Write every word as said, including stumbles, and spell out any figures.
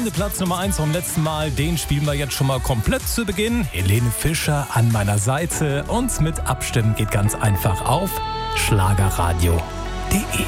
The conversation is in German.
Und den Platz Nummer eins vom letzten Mal, den spielen wir jetzt schon mal komplett zu Beginn. Helene Fischer an meiner Seite. Und mit Abstimmen geht ganz einfach auf schlagerradio punkt de.